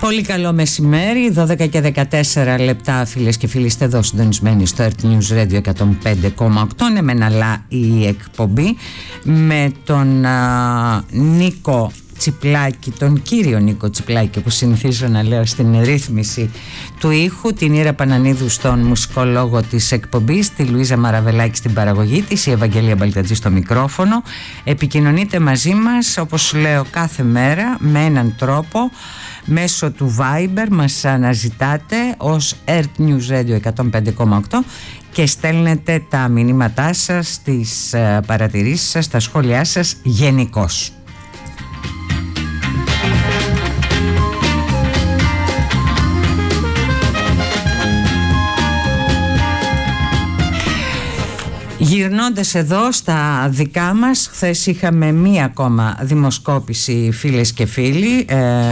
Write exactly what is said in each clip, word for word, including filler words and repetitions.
Πολύ καλό μεσημέρι, δώδεκα και δεκατέσσερα λεπτά, φίλες και φίλοι, είστε εδώ συντονισμένοι στο Earth News Radio εκατόν πέντε κόμμα οκτώ. Ναι, με ναλά η εκπομπή με τον α, Νίκο Τσιπλάκη, τον κύριο Νίκο Τσιπλάκη, που συνηθίζω να λέω στην ρύθμιση του ήχου, την Ήρα Πανανίδου στον μουσικολόγο της εκπομπής, τη Λουίζα Μαραβελάκη στην παραγωγή της, η Ευαγγελία Μπαλτατζή στο μικρόφωνο. Επικοινωνείτε μαζί μας, όπως λέω, κάθε μέρα με έναν τρόπο, μέσω του Viber. Μας αναζητάτε ως Earth News Radio εκατόν πέντε κόμμα οκτώ και στέλνετε τα μηνύματά σας, τις παρατηρήσεις σας, τα σχόλιά σας γενικώς. Γυρνώντας εδώ στα δικά μας, χθες είχαμε μία ακόμα δημοσκόπηση, φίλες και φίλοι,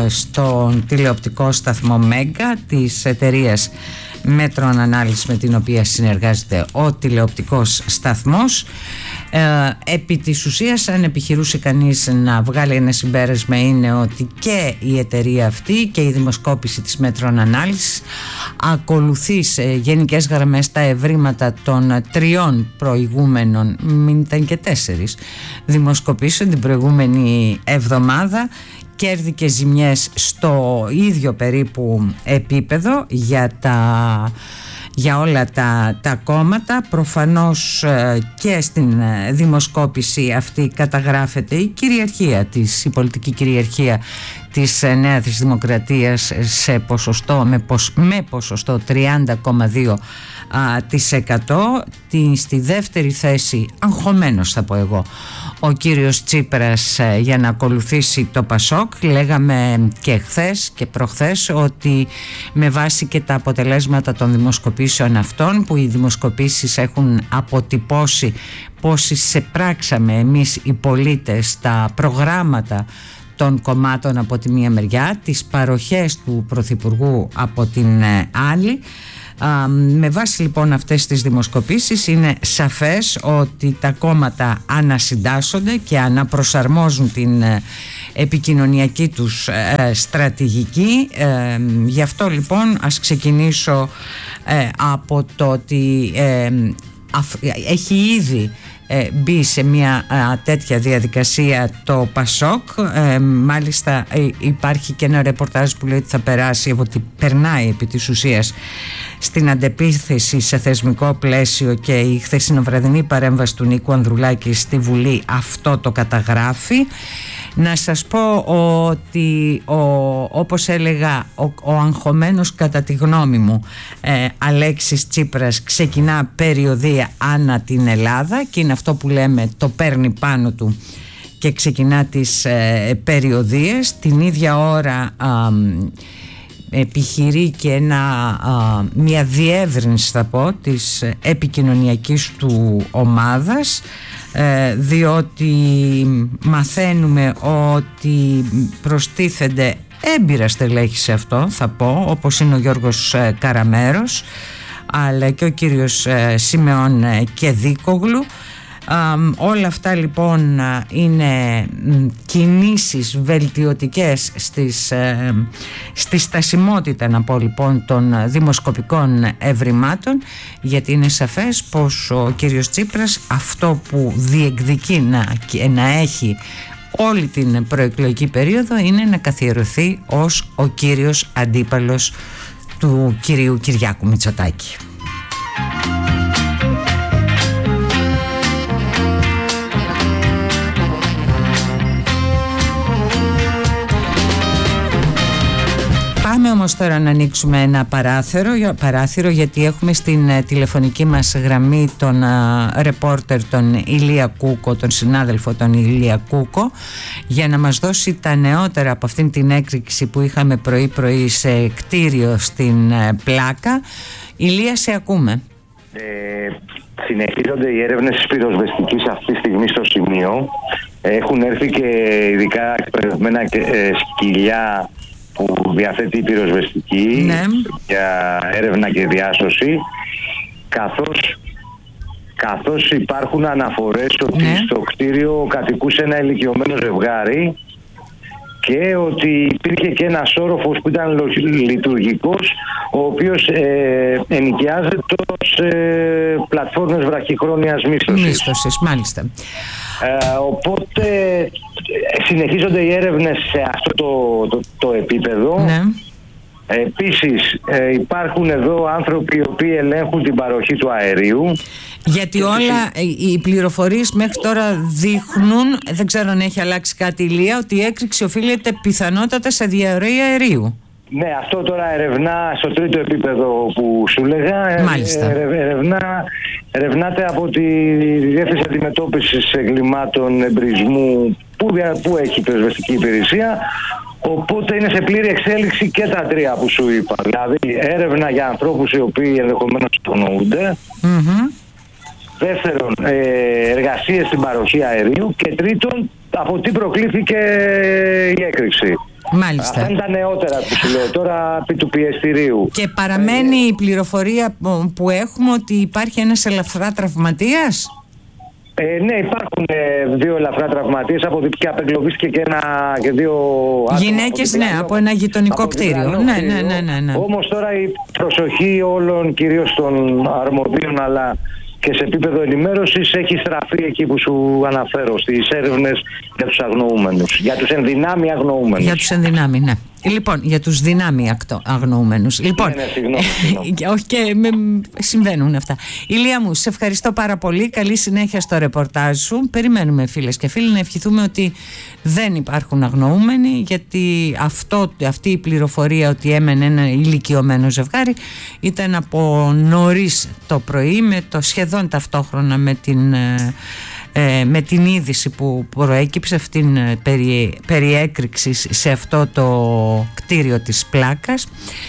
στον τηλεοπτικό σταθμό Μέγκα της εταιρείας Μέτρων Ανάλυσης, με την οποία συνεργάζεται ο τηλεοπτικός σταθμός. Ε, επί της ουσίας, αν επιχειρούσε κανείς να βγάλει ένα συμπέρασμα, είναι ότι και η εταιρεία αυτή και η δημοσκόπηση της Μέτρων Ανάλυσης ακολουθεί σε γενικές γραμμές τα ευρήματα των τριών προηγούμενων, μην ήταν και τέσσερις, δημοσκοπήσεων την προηγούμενη εβδομάδα. Κέρδη και ζημιές στο ίδιο περίπου επίπεδο για, τα, για όλα τα, τα κόμματα. Προφανώς και στην δημοσκόπηση αυτή καταγράφεται η κυριαρχία της, η πολιτική κυριαρχία της Νέας Δημοκρατίας σε ποσοστό, με, ποσ, με ποσοστό τριάντα κόμμα δύο τοις εκατό. Στη δεύτερη θέση, αγχωμένος θα πω εγώ, ο κύριος Τσίπρας για να ακολουθήσει το Πασόκ. Λέγαμε και χθες και προχθές ότι με βάση και τα αποτελέσματα των δημοσκοπήσεων αυτών, που οι δημοσκοπήσεις έχουν αποτυπώσει πώς εισεπράξαμε εμείς οι πολίτες τα προγράμματα των κομμάτων από τη μία μεριά, τις παροχές του Πρωθυπουργού από την άλλη. Α, με βάση λοιπόν αυτές τις δημοσκοπήσεις είναι σαφές ότι τα κόμματα ανασυντάσσονται και αναπροσαρμόζουν την ε, επικοινωνιακή τους ε, στρατηγική. Ε, γι' αυτό λοιπόν ας ξεκινήσω ε, από το ότι ε, αφ, έχει ήδη Ε, μπει σε μια α, τέτοια διαδικασία το Πασόκ. Ε, μάλιστα ε, υπάρχει και ένα ρεπορτάζ που λέει ότι θα περάσει, ότι περνάει επί της ουσίας στην αντεπίθεση σε θεσμικό πλαίσιο, και η χθεσινοβραδινή παρέμβαση του Νίκου Ανδρουλάκη στη Βουλή αυτό το καταγράφει. Να σας πω ότι ο, όπως έλεγα, ο, ο αγχωμένος, κατά τη γνώμη μου, ε, Αλέξης Τσίπρας ξεκινά περιοδεία ανά την Ελλάδα, και είναι αυτό που λέμε, το παίρνει πάνω του και ξεκινά τις ε, περιοδίες. Την ίδια ώρα α, επιχειρεί και ένα, α, μια διεύρυνση, θα πω, της επικοινωνιακής του ομάδας, ε, διότι μαθαίνουμε ότι προστίθενται έμπειρα στελέχη σε αυτό, θα πω, όπως είναι ο Γιώργος ε, Καραμέρος, αλλά και ο κύριος ε, Σιμεών ε, Κεδίκογλου. Um, όλα αυτά λοιπόν είναι κινήσεις βελτιωτικές στις, ε, στη στασιμότητα, να πω λοιπόν, των δημοσκοπικών ευρημάτων, γιατί είναι σαφές πως ο κύριος Τσίπρας αυτό που διεκδικεί να, να έχει όλη την προεκλογική περίοδο είναι να καθιερωθεί ως ο κύριος αντίπαλος του κυρίου Κυριάκου Μητσοτάκη. Πάμε όμως τώρα να ανοίξουμε ένα παράθυρο, παράθυρο γιατί έχουμε στην uh, τηλεφωνική μας γραμμή τον uh, ρεπόρτερ τον Ηλία Κούκο, τον συνάδελφο τον Ηλία Κούκο, για να μας δώσει τα νεότερα από αυτήν την έκρηξη που είχαμε πρωί-πρωί σε κτίριο στην uh, Πλάκα. Ηλία, σε ακούμε. Ε, συνεχίζονται οι έρευνες της πυροσβεστικής αυτή τη στιγμή στο σημείο. Έχουν έρθει και ειδικά εκπαιδευμένα ε, σκυλιά που διαθέτει η πυροσβεστική, ναι, για έρευνα και διάσωση, καθώς, καθώς υπάρχουν αναφορές ότι, ναι, στο κτίριο κατοικούσε ένα ηλικιωμένο ζευγάρι και ότι υπήρχε και ένας όροφος που ήταν λειτουργικός, ο οποίος ε, ενοικιάζεται ως ε, πλατφόρμες βραχυχρόνιας μίσθωσης. Μίσθωσης, μάλιστα. Ε, οπότε συνεχίζονται οι έρευνες σε αυτό το, το, το επίπεδο. Ναι. Επίσης ε, υπάρχουν εδώ άνθρωποι οι οποίοι ελέγχουν την παροχή του αερίου. Γιατί όλα οι πληροφορίες μέχρι τώρα δείχνουν, δεν ξέρω αν έχει αλλάξει κάτι, Ηλία, ότι η έκρηξη οφείλεται πιθανότατα σε διαρροή αερίου. Ναι, αυτό τώρα ερευνά στο τρίτο επίπεδο που σου λέγα. Μάλιστα. Ερευνά, ερευνάται από τη Διεύθυνση Αντιμετώπισης Εγκλημάτων Εμπρισμού που, που έχει η πυροσβεστική υπηρεσία. Οπότε είναι σε πλήρη εξέλιξη και τα τρία που σου είπα. Δηλαδή έρευνα για ανθρώπους οι οποίοι ενδεχομένως υπονοούνται. Mm-hmm. Δεύτερον, εργασίες στην παροχή αερίου. Και τρίτον, από τι προκλήθηκε η έκρηξη. Μάλιστα. Αυτά είναι τα νεότερα που σου λέω τώρα επί του πιεστηρίου. Και παραμένει ε, η πληροφορία που έχουμε ότι υπάρχει ένας ελαφρά τραυματίας. Ε, ναι, υπάρχουν ε, δύο ελαφρά τραυματίες από και απεγκλωβίστηκε και, ένα, και δύο γυναίκες, ναι, από ένα γειτονικό κτίριο. Ναι, ναι, ναι, ναι, ναι. Όμως τώρα η προσοχή όλων, κυρίως των αρμοδίων αλλά και σε επίπεδο ενημέρωσης, έχει στραφεί εκεί που σου αναφέρω, στις έρευνες για τους αγνοούμενους, για τους ενδυνάμει αγνοούμενους. Για τους ενδυνάμει, ναι. Λοιπόν, για τους δυνάμει αγνοούμενους. Λοιπόν, ναι, ναι, συγγνώμη, συγγνώμη. όχι και με, συμβαίνουν αυτά. Ηλία μου, σε ευχαριστώ πάρα πολύ. Καλή συνέχεια στο ρεπορτάζ σου. Περιμένουμε, φίλες και φίλοι, να ευχηθούμε ότι δεν υπάρχουν αγνοούμενοι, γιατί αυτό, αυτή η πληροφορία ότι έμενε ένα ηλικιωμένο ζευγάρι ήταν από νωρίς το πρωί, με το σχεδόν ταυτόχρονα με την... Ε, με την είδηση που προέκυψε αυτήν περί, περί έκρηξης σε αυτό το κτίριο της Πλάκας.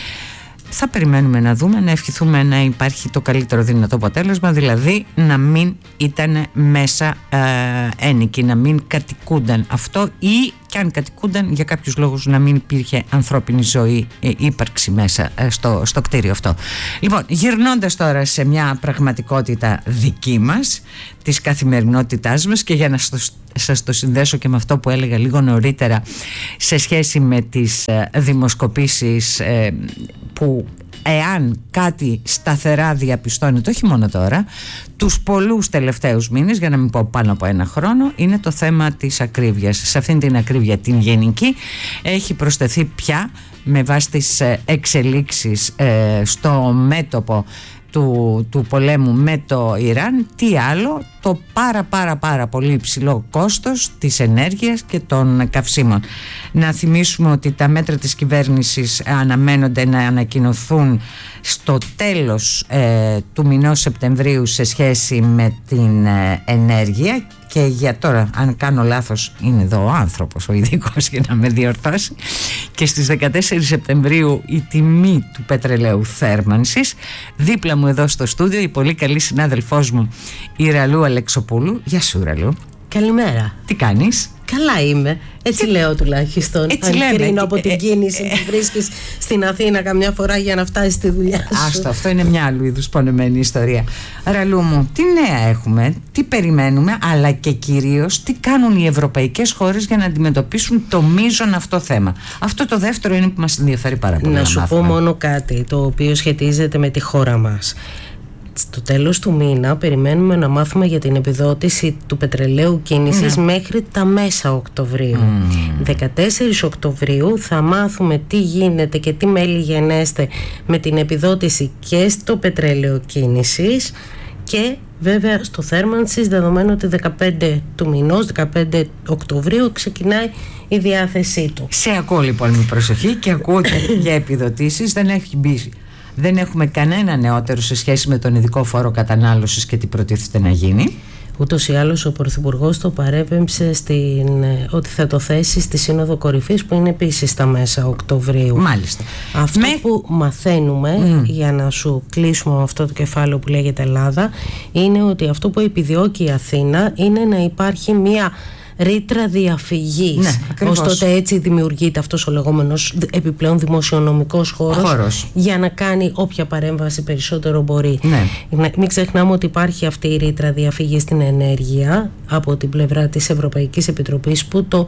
Θα περιμένουμε να δούμε, να ευχηθούμε να υπάρχει το καλύτερο δυνατό αποτέλεσμα, δηλαδή να μην ήταν μέσα ε, ένοικοι, να μην κατοικούνταν αυτό, ή και αν κατοικούνταν για κάποιους λόγους να μην υπήρχε ανθρώπινη ζωή, ε, ύπαρξη μέσα ε, στο, στο κτίριο αυτό. Λοιπόν, γυρνώντας τώρα σε μια πραγματικότητα δική μας, της καθημερινότητάς μας, και για να σας το συνδέσω και με αυτό που έλεγα λίγο νωρίτερα σε σχέση με τις ε, δημοσκοπήσεις ε, που εάν κάτι σταθερά διαπιστώνεται, όχι μόνο τώρα, τους πολλούς τελευταίους μήνες, για να μην πω πάνω από ένα χρόνο, είναι το θέμα της ακρίβειας. Σε αυτήν την ακρίβεια την γενική έχει προσθεθεί πια, με βάση τις εξελίξεις ε, στο μέτωπο του, του πολέμου με το Ιράν, τι άλλο, το πάρα πάρα πάρα πολύ υψηλό κόστος της ενέργειας και των καυσίμων. Να θυμίσουμε ότι τα μέτρα της κυβέρνησης αναμένονται να ανακοινωθούν στο τέλος ε, του μηνός Σεπτεμβρίου σε σχέση με την ε, ενέργεια, και για τώρα, αν κάνω λάθος, είναι εδώ ο άνθρωπος ο ειδικός για να με διορθώσει, και στις δεκατέσσερις Σεπτεμβρίου η τιμή του πετρελαίου θέρμανσης. Δίπλα μου εδώ στο στούντιο η πολύ καλή συνάδελφός μου, η Ραλού Αλεξοπούλου. Γεια σου, Ραλού. Καλημέρα. Τι κάνεις? Καλά είμαι. Έτσι λέω τουλάχιστον. Έτσι αν κρίνω από ε, την ε, κίνηση ε, που βρίσκεις στην Αθήνα καμιά φορά για να φτάσεις στη δουλειά σου. Άστο, αυτό είναι μια άλλου είδους πονεμένη ιστορία. Ραλού μου, τι νέα έχουμε, τι περιμένουμε, αλλά και κυρίως τι κάνουν οι ευρωπαϊκές χώρες για να αντιμετωπίσουν το μείζον αυτό θέμα. Αυτό το δεύτερο είναι που μας ενδιαφέρει πάρα πολύ. Να, να σου μάθουμε. πω μόνο κάτι το οποίο σχετίζεται με τη χώρα μας. Στο τέλος του μήνα περιμένουμε να μάθουμε για την επιδότηση του πετρελαίου κίνησης, ναι, μέχρι τα μέσα Οκτωβρίου. Mm. δεκατέσσερις Οκτωβρίου θα μάθουμε τι γίνεται και τι μέλη γενέστε με την επιδότηση και στο πετρέλαιο κίνησης, και βέβαια στο θέρμανσης, δεδομένου ότι δεκαπέντε του μηνός, δεκαπέντε Οκτωβρίου, ξεκινάει η διάθεσή του. Σε ακούω λοιπόν με προσοχή και ακούω για επιδοτήσεις. Δεν έχει μπει. Δεν έχουμε κανένα νεότερο σε σχέση με τον ειδικό φόρο κατανάλωσης και τι προτίθεται να γίνει. Ούτως ή άλλως ο Πρωθυπουργός το παρέπεμψε στην, ότι θα το θέσει στη Σύνοδο Κορυφής, που είναι επίσης στα μέσα Οκτωβρίου. Μάλιστα. Αυτό με... που μαθαίνουμε, mm. για να σου κλείσουμε αυτό το κεφάλαιο που λέγεται Ελλάδα, είναι ότι αυτό που επιδιώκει η Αθήνα είναι να υπάρχει μια ρήτρα διαφυγής. Ναι, ως τότε έτσι δημιουργείται αυτός ο λεγόμενος επιπλέον δημοσιονομικός χώρος, χώρος για να κάνει όποια παρέμβαση περισσότερο μπορεί. Ναι. Μην ξεχνάμε ότι υπάρχει αυτή η ρήτρα διαφυγής στην ενέργεια από την πλευρά της Ευρωπαϊκής Επιτροπής, που το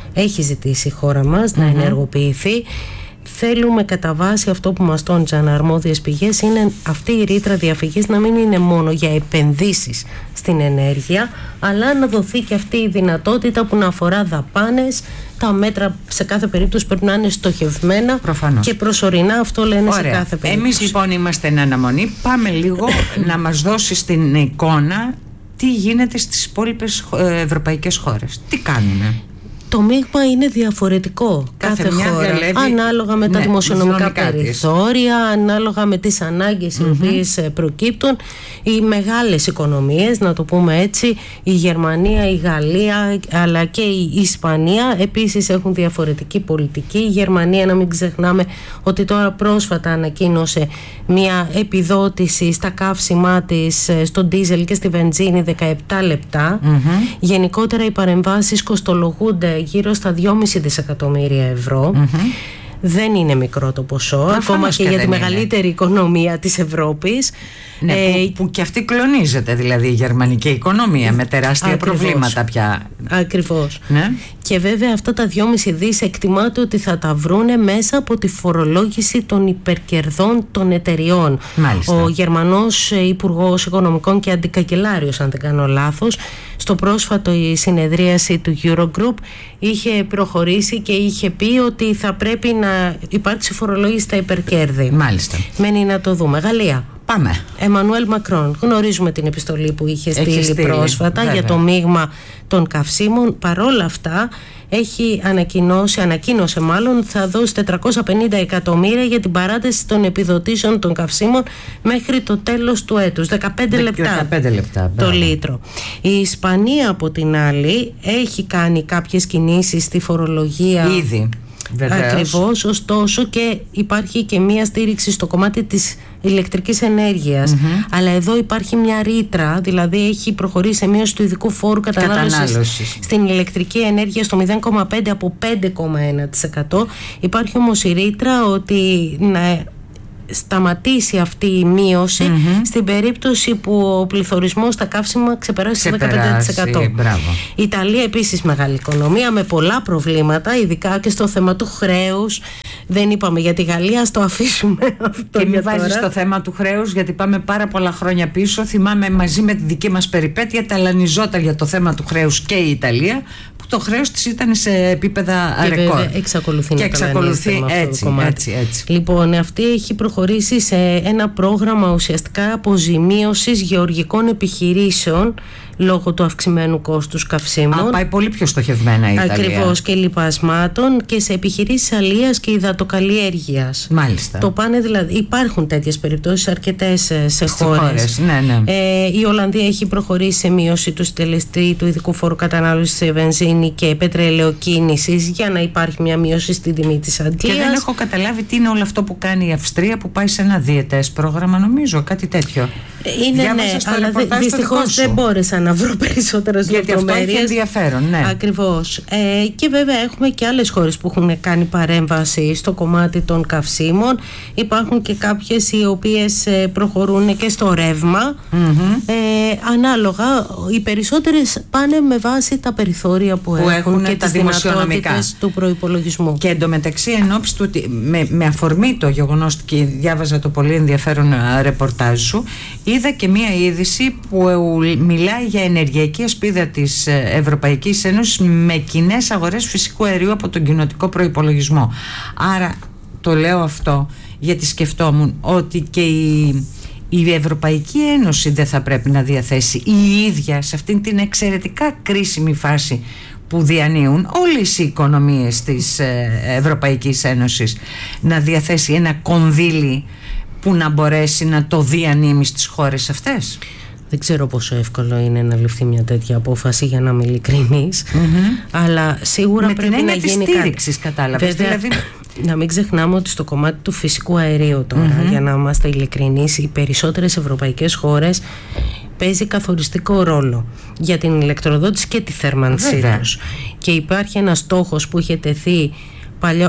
έχει ζητήσει η χώρα μας mm-hmm. να ενεργοποιηθεί. Θέλουμε κατά βάση, αυτό που μας τόνισαν αρμόδιες πηγές, είναι αυτή η ρήτρα διαφυγής να μην είναι μόνο για επενδύσεις στην ενέργεια, αλλά να δοθεί και αυτή η δυνατότητα που να αφορά δαπάνες. Τα μέτρα σε κάθε περίπτωση πρέπει να είναι στοχευμένα. Προφανώς. Και προσωρινά, αυτό λένε. Ωραία. Σε κάθε περίπτωση. Εμείς λοιπόν είμαστε εν αναμονή. Πάμε λίγο να μας δώσεις την εικόνα τι γίνεται στις υπόλοιπες ευρωπαϊκές χώρες. Τι κάνουνε. Το μείγμα είναι διαφορετικό κάθε, κάθε χώρα, διαλέγει, ανάλογα με τα ναι, δημοσιονομικά περιθώρια, ανάλογα με τις ανάγκες mm-hmm. οι οποίες προκύπτουν. Οι μεγάλες οικονομίες, να το πούμε έτσι, η Γερμανία, η Γαλλία αλλά και η Ισπανία επίσης έχουν διαφορετική πολιτική. Η Γερμανία, να μην ξεχνάμε ότι τώρα πρόσφατα ανακοίνωσε μια επιδότηση στα καύσιμά της, στο ντίζελ και στη βενζίνη δεκαεπτά λεπτά. Mm-hmm. Γενικότερα οι παρεμβάσεις κοστολογούνται γύρω στα δυόμισι δισεκατομμύρια ευρώ. Mm-hmm. Δεν είναι μικρό το ποσό, προφανώς, ακόμα και, και για τη μεγαλύτερη είναι. οικονομία της Ευρώπης. Ναι, ε, που, που και αυτή κλονίζεται, δηλαδή η γερμανική οικονομία με τεράστια ακριβώς, προβλήματα πια. Ακριβώς. Ναι. Και βέβαια αυτά τα δυόμισι δις εκτιμάται ότι θα τα βρούνε μέσα από τη φορολόγηση των υπερκερδών των εταιριών. Μάλιστα. Ο Γερμανός Υπουργός Οικονομικών και Αντικαγκελάριος, αν δεν κάνω λάθος, στο πρόσφατο η συνεδρίαση του Eurogroup είχε προχωρήσει και είχε πει ότι θα πρέπει να υπάρξει φορολόγηση στα υπερκέρδη. Μάλιστα. Μένει να το δούμε. Γαλλία. Πάμε. Εμμανουέλ Μακρόν. Γνωρίζουμε την επιστολή που είχε στείλει, στείλει πρόσφατα βέβαια. για το μείγμα των καυσίμων. Παρόλα αυτά έχει ανακοινώσει, ανακοίνωσε μάλλον, θα δώσει τετρακόσια πενήντα εκατομμύρια για την παράταση των επιδοτήσεων των καυσίμων μέχρι το τέλος του έτους. δεκαπέντε λεπτά, δεκαπέντε λεπτά το λίτρο. Η Ισπανία από την άλλη έχει κάνει κάποιες κινήσεις στη φορολογία. Ήδη. Βεβαίως. Ακριβώς, ωστόσο και υπάρχει και μία στήριξη στο κομμάτι της ηλεκτρικής ενέργειας. Mm-hmm. Αλλά εδώ υπάρχει μια ρήτρα, δηλαδή έχει προχωρήσει σε μείωση του ειδικού φόρου κατανάλωσης στην ηλεκτρική ενέργεια στο μηδέν κόμμα πέντε από πέντε κόμμα ένα τοις εκατό. Υπάρχει όμως η ρήτρα ότι να σταματήσει αυτή η μείωση mm-hmm. στην περίπτωση που ο πληθωρισμός στα καύσιμα ξεπεράσει το δεκαπέντε τοις εκατό. Η Ιταλία επίσης μεγάλη οικονομία με πολλά προβλήματα, ειδικά και στο θέμα του χρέους. Δεν είπαμε για τη Γαλλία, ας το αφήσουμε αυτό. Και μην βάζεις το θέμα του χρέους, γιατί πάμε πάρα πολλά χρόνια πίσω. Θυμάμαι μαζί με τη δική μας περιπέτεια ταλανιζόταν για το θέμα του χρέους και η Ιταλία, που το χρέος της ήταν σε επίπεδα και ρεκόρ. Βέβαια εξακολουθεί και να εξακολουθεί έτσι, έτσι, αυτό το έτσι, έτσι. Λοιπόν, αυτή έχει προχωρήσει σε ένα πρόγραμμα ουσιαστικά αποζημίωσης γεωργικών επιχειρήσεων λόγω του αυξημένου κόστους καυσίμων. Α, πάει πολύ πιο στοχευμένα η Ιταλία. Ακριβώς, και λιπασμάτων και σε επιχειρήσεις αλίας και υδατοκαλλιέργειας. Μάλιστα. Το πάνε δηλαδή, υπάρχουν τέτοιες περιπτώσεις αρκετές σε Στις χώρες. χώρες. Ναι, ναι. Ε, η Ολλανδία έχει προχωρήσει σε μείωση του συντελεστή του ειδικού φόρου κατανάλωσης σε βενζίνη και πετρελαιοκίνησης για να υπάρχει μια μείωση στην τιμή της αντλίας. Και δεν έχω καταλάβει τι είναι όλο αυτό που κάνει η Αυστρία, που πάει σε ένα διετές πρόγραμμα, νομίζω, κάτι τέτοιο. Είναι, ναι, αλλά δυστυχώς δεν μπόρεσα να βρω περισσότερες λεπτομέρειες. Γιατί αυτό έχει ενδιαφέρον, ναι. Ακριβώς. Ε, και βέβαια έχουμε και άλλες χώρες που έχουν κάνει παρέμβαση στο κομμάτι των καυσίμων. Υπάρχουν και κάποιες οι οποίες προχωρούν και στο ρεύμα. Mm-hmm. Ε, ανάλογα, οι περισσότερες πάνε με βάση τα περιθώρια που, που έχουν, έχουν και τις δυνατότητες του προϋπολογισμού. Και εντωμεταξύ, ενόψει του ότι με, με αφορμή το γεγονός, και διάβαζα το πολύ ενδιαφέρον ρεπορτάζ σου, είδα και μία είδηση που μιλάει για ενεργειακή ασπίδα της Ευρωπαϊκής Ένωσης με κοινές αγορές φυσικού αερίου από τον κοινοτικό προϋπολογισμό. Άρα το λέω αυτό γιατί σκεφτόμουν ότι και η, η Ευρωπαϊκή Ένωση δεν θα πρέπει να διαθέσει η ίδια σε αυτήν την εξαιρετικά κρίσιμη φάση που διανύουν όλες οι οικονομίες της Ευρωπαϊκής Ένωσης, να διαθέσει ένα κονδύλι που να μπορέσει να το διανύμει στις χώρες αυτές. Δεν ξέρω πόσο εύκολο είναι να ληφθεί μια τέτοια απόφαση, για να είμαι ειλικρινής, mm-hmm. αλλά σίγουρα με πρέπει την να γίνει στήριξης, κάτι. Κατάλαβες. Βέβαια, δηλαδή... να μην ξεχνάμε ότι στο κομμάτι του φυσικού αερίου τώρα, mm-hmm. για να είμαστε ειλικρινείς, οι περισσότερες ευρωπαϊκές χώρες παίζει καθοριστικό ρόλο για την ηλεκτροδότηση και τη θέρμανσή τους. Και υπάρχει ένας στόχος που είχε τεθεί παλιό,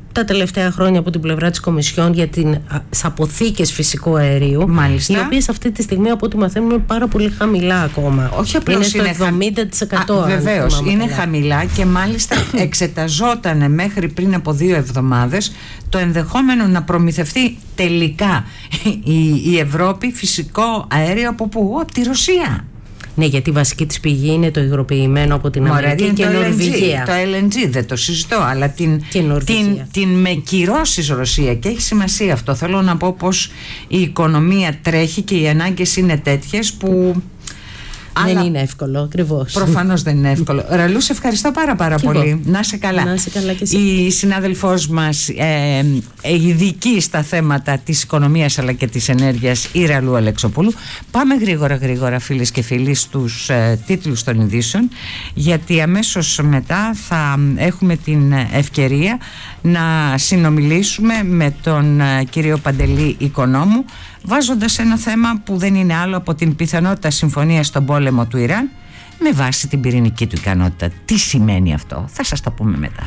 τα τελευταία χρόνια από την πλευρά της Κομισιόν για τις αποθήκες φυσικού αερίου. Μάλιστα. Οι οποίες αυτή τη στιγμή, από ό,τι μαθαίνουμε, είναι πάρα πολύ χαμηλά ακόμα. Όχι απλώς είναι στο είναι εβδομήντα τοις εκατό. Βεβαίως, είναι καλά. Χαμηλά και μάλιστα εξεταζόταν μέχρι πριν από δύο εβδομάδες το ενδεχόμενο να προμηθευτεί τελικά η, η Ευρώπη φυσικό αέριο από πού? Από τη Ρωσία. Ναι, γιατί η βασική της πηγή είναι το υγροποιημένο από την Μωρέ, Αμερική και το Νορβηγία. Το ελ εν τζι δεν το συζητώ, αλλά την, την, την με κυρώσεις Ρωσία, και έχει σημασία αυτό. Θέλω να πω πως η οικονομία τρέχει και οι ανάγκες είναι τέτοιες που... Δεν αλλά είναι εύκολο, ακριβώς. Προφανώς δεν είναι εύκολο. Ραλού, σε ευχαριστώ πάρα πάρα και πολύ. Εγώ. Να σε καλά. Να σε καλά και εσύ. Η συνάδελφός μας, ε, ειδική στα θέματα της οικονομίας αλλά και της ενέργειας, η Ραλού Αλεξοπούλου. Πάμε γρήγορα γρήγορα, φίλες και φίλοι, στους ε, τίτλους των ειδήσεων, γιατί αμέσως μετά θα έχουμε την ευκαιρία να συνομιλήσουμε με τον ε, κύριο Παντελή Οικονόμου, βάζοντας ένα θέμα που δεν είναι άλλο από την πιθανότητα συμφωνίας στον πόλεμο του Ιράν με βάση την πυρηνική του ικανότητα. Τι σημαίνει αυτό? Θα σας τα πούμε μετά.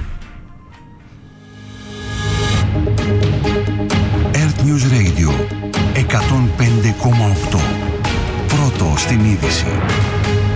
Earth News Radio εκατόν πέντε κόμμα οκτώ. Πρώτο στην είδηση.